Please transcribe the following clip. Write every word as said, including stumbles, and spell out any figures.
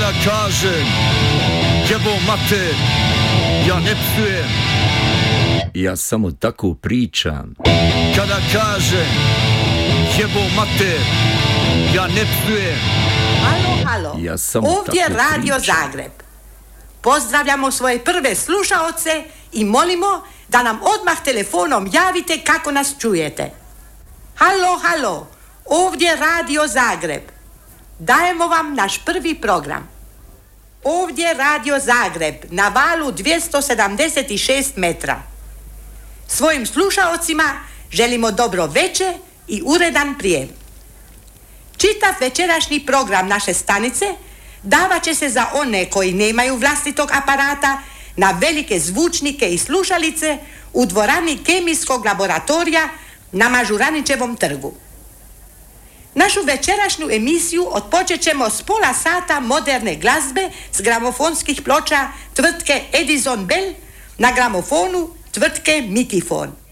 Kada kažem jebo mater, ja ne psujem, ja samo tako pričam. Kada kažem jebo mater, ja ne psujem. Halo, halo, ja samo ovdje tako Radio pričam. Zagreb. Pozdravljamo svoje prve slušaoce i molimo da nam odmah telefonom javite kako nas čujete. Halo, halo, ovdje Radio Zagreb. Dajemo vam naš prvi program. Ovdje Radio Zagreb na valu dvjesto sedamdeset šest metra. Svojim slušaocima želimo dobro večer i uredan prijem. Čitav večerašnji program naše stanice davat će se za one koji nemaju vlastitog aparata na velike zvučnike i slušalice u dvorani kemijskog laboratorija na Mažuranićevom trgu. Našu večerašnju emisiju otpočet ćemo s pola sata moderne glazbe s gramofonskih ploča tvrtke Edison Bell na gramofonu tvrtke Mikifon.